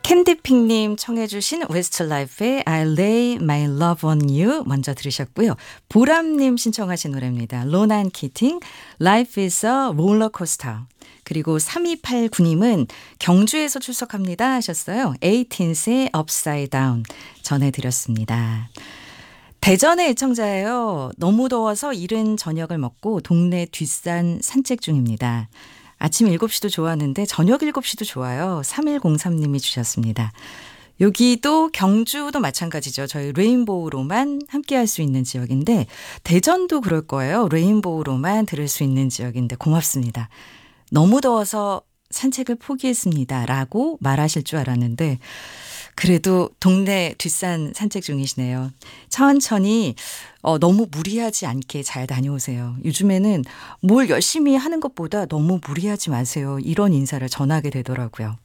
캔디핑님 청해 주신 웨스트라이프의 I lay my love on you 먼저 들으셨고요. 보람님 신청하신 노래입니다. 로난 키팅, Life is a roller coaster. 그리고 3289님은 경주에서 출석합니다 하셨어요. 에이틴스의 Upside Down 전해드렸습니다. 대전의 애청자예요. 너무 더워서 이른 저녁을 먹고 동네 뒷산 산책 중입니다. 아침 7시도 좋았는데 저녁 7시도 좋아요. 3103님이 주셨습니다. 여기도 경주도 마찬가지죠. 저희 레인보우로만 함께할 수 있는 지역인데 대전도 그럴 거예요. 레인보우로만 들을 수 있는 지역인데 고맙습니다. 너무 더워서 산책을 포기했습니다. 라고 말하실 줄 알았는데 그래도 동네 뒷산 산책 중이시네요. 천천히 너무 무리하지 않게 잘 다녀오세요. 요즘에는 뭘 열심히 하는 것보다 너무 무리하지 마세요. 이런 인사를 전하게 되더라고요.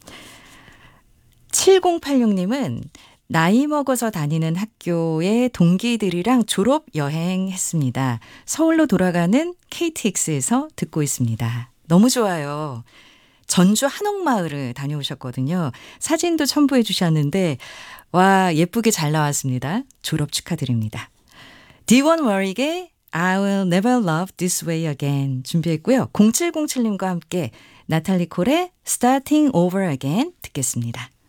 7086님은 나이 먹어서 다니는 학교의 동기들이랑 졸업 여행했습니다. 서울로 돌아가는 KTX에서 듣고 있습니다. 너무 좋아요. 전주 한옥마을을 다녀오셨거든요. 사진도 첨부해 주셨는데 와 예쁘게 잘 나왔습니다. 졸업 축하드립니다. D1 워릭의 I will never love this way again 준비했고요. 0707님과 함께 나탈리 콜의 Starting over again 듣겠습니다.